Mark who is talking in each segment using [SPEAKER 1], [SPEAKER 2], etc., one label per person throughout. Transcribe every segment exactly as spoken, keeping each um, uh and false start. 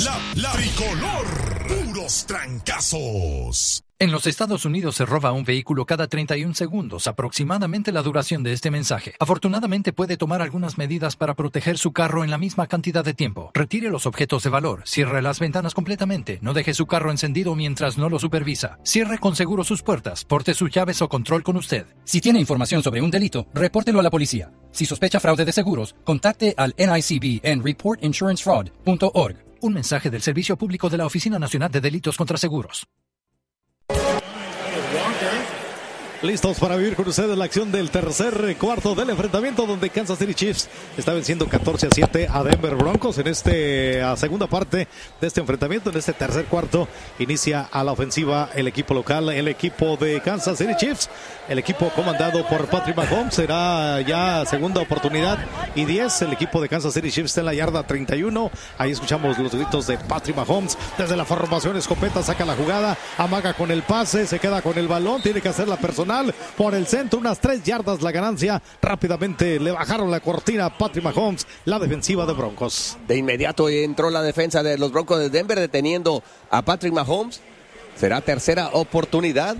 [SPEAKER 1] La, la tricolor, puros trancazos.
[SPEAKER 2] En los Estados Unidos se roba un vehículo cada treinta y un segundos, aproximadamente la duración de este mensaje. Afortunadamente puede tomar algunas medidas para proteger su carro en la misma cantidad de tiempo. Retire los objetos de valor, cierre las ventanas completamente, no deje su carro encendido mientras no lo supervisa. Cierre con seguro sus puertas, porte sus llaves o control con usted.
[SPEAKER 3] Si tiene información sobre un delito, repórtelo a la policía. Si sospecha fraude de seguros, contacte al N I C B en report insurance fraud punto org.
[SPEAKER 2] Un mensaje del Servicio Público de la Oficina Nacional de Delitos contra Seguros.
[SPEAKER 4] Listos para vivir con ustedes la acción del tercer cuarto del enfrentamiento, donde Kansas City Chiefs está venciendo catorce a siete a Denver Broncos. En este a segunda parte de este enfrentamiento, en este tercer cuarto, inicia a la ofensiva el equipo local, el equipo de Kansas City Chiefs. El equipo comandado por Patrick Mahomes será ya segunda oportunidad y diez. El equipo de Kansas City Chiefs está en la yarda treinta y uno. Ahí escuchamos los gritos de Patrick Mahomes. Desde la formación escopeta saca la jugada, amaga con el pase, se queda con el balón, tiene que hacer la personal por el centro, unas tres yardas la ganancia. Rápidamente le bajaron la cortina a Patrick Mahomes, la defensiva de Broncos.
[SPEAKER 5] De inmediato entró la defensa de los Broncos de Denver deteniendo a Patrick Mahomes. Será tercera oportunidad.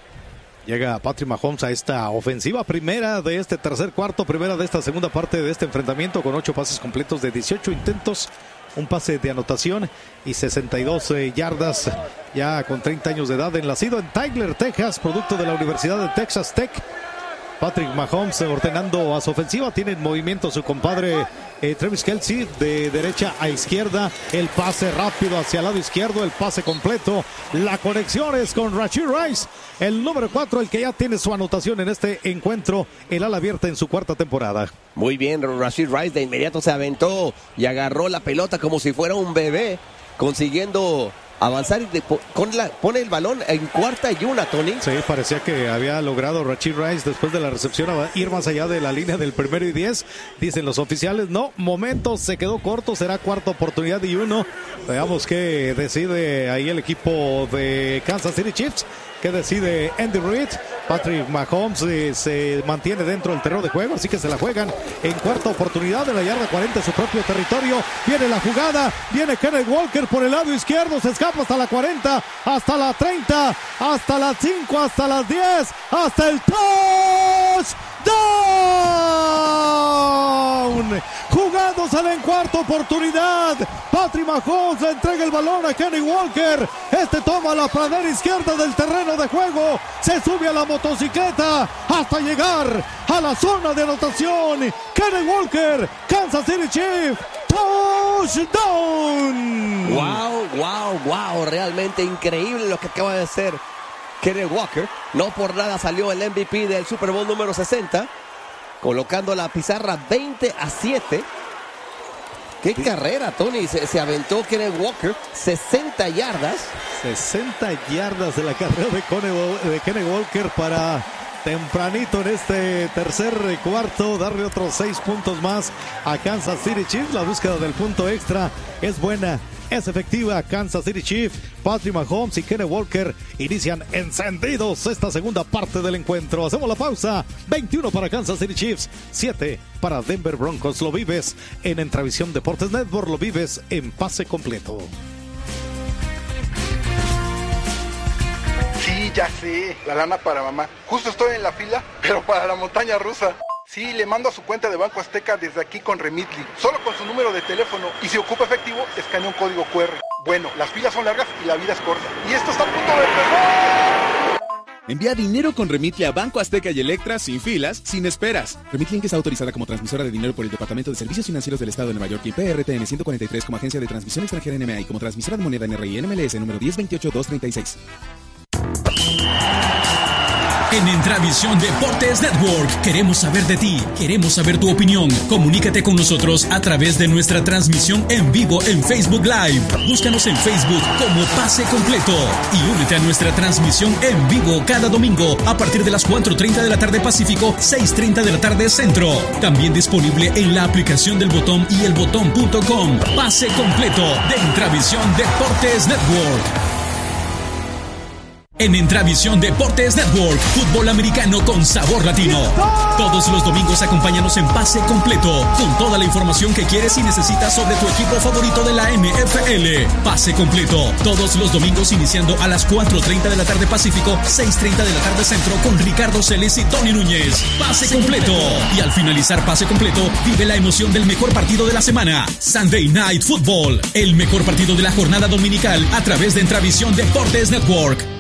[SPEAKER 4] Llega Patrick Mahomes a esta ofensiva, primera de este tercer cuarto, primera de esta segunda parte de este enfrentamiento, con ocho pases completos de dieciocho intentos, un pase de anotación y sesenta y dos eh, yardas, ya con treinta años de edad, en nacido en Tyler, Texas, producto de la Universidad de Texas Tech. Patrick Mahomes ordenando a su ofensiva, tiene en movimiento su compadre eh, Travis Kelce de derecha a izquierda, el pase rápido hacia el lado izquierdo, el pase completo, la conexión es con Rashee Rice, el número cuatro, el que ya tiene su anotación en este encuentro, el ala abierta en su cuarta temporada.
[SPEAKER 5] Muy bien, Rashee Rice de inmediato se aventó y agarró la pelota como si fuera un bebé, consiguiendo avanzar y de, con la, pone el balón en cuarta y una, Tony.
[SPEAKER 4] Sí, parecía que había logrado Rashee Rice después de la recepción a ir más allá de la línea del primero y diez. Dicen los oficiales, no, momento, se quedó corto, será cuarta oportunidad y uno. Veamos qué decide ahí el equipo de Kansas City Chiefs. ¿Qué decide Andy Reid? Patrick Mahomes eh, se mantiene dentro del terreno de juego, así que se la juegan en cuarta oportunidad en la yarda cuarenta de su propio territorio. Viene la jugada, viene Kenneth Walker por el lado izquierdo, se escapa hasta la cuarenta, hasta la treinta, hasta las cinco, hasta las diez, hasta el touchdown. Jugándosela en cuarta oportunidad, Patrick Mahomes le entrega el balón a Kenneth Walker. Este toma la pradera izquierda del terreno de juego, se sube a la motocicleta hasta llegar a la zona de anotación. Kenneth Walker, Kansas City Chiefs, touchdown.
[SPEAKER 5] Wow, wow, wow, realmente increíble lo que acaba de hacer Kenneth Walker. No por nada salió el M V P del Super Bowl número sesenta, colocando la pizarra veinte a siete. ¡Qué sí. carrera, Tony! Se, se aventó Kenneth Walker, sesenta yardas.
[SPEAKER 4] sesenta yardas de la carrera de, Cone, de Kenneth Walker para tempranito en este tercer cuarto, darle otros seis puntos más a Kansas City Chiefs. La búsqueda del punto extra es buena, es efectiva. Kansas City Chiefs, Patrick Mahomes y Kenneth Walker inician encendidos esta segunda parte del encuentro. Hacemos la pausa. veintiuno para Kansas City Chiefs, siete para Denver Broncos. Lo vives en Entravisión Deportes Network, lo vives en pase completo.
[SPEAKER 6] Sí, ya sé, la lana para mamá. Justo estoy en la fila, pero para la montaña rusa. Sí, le mando a su cuenta de Banco Azteca desde aquí con Remitly. Solo con su número de teléfono. Y si ocupa efectivo, escanea un código cu erre. Bueno, las filas son largas y la vida es corta. Y esto está a punto de empezar.
[SPEAKER 7] Envía dinero con Remitly a Banco Azteca y Electra sin filas, sin esperas. Remitly es autorizada como transmisora de dinero por el Departamento de Servicios Financieros del Estado de Nueva York y P R T N ciento cuarenta y tres como agencia de transmisión extranjera N M A y como transmisora de moneda N R I N M L S número diez veintiocho dos treinta y seis.
[SPEAKER 8] En Entravisión Deportes Network queremos saber de ti, queremos saber tu opinión. Comunícate con nosotros a través de nuestra transmisión en vivo en Facebook Live. Búscanos en Facebook como Pase Completo y únete a nuestra transmisión en vivo cada domingo a partir de las cuatro treinta de la tarde Pacífico, seis treinta de la tarde Centro. También disponible en la aplicación del Botón y el botón punto com. Pase Completo de Entravisión Deportes Network. En Entravisión Deportes Network, fútbol americano con sabor latino. Todos los domingos acompáñanos en Pase Completo, con toda la información que quieres y necesitas sobre tu equipo favorito de la N F L. Pase Completo, todos los domingos iniciando a las cuatro treinta de la tarde Pacífico, seis treinta de la tarde Centro, con Ricardo Celis y Tony Núñez. Pase Completo. Y al finalizar Pase Completo, vive la emoción del mejor partido de la semana, Sunday Night Football, el mejor partido de la jornada dominical a través de Entravisión Deportes Network.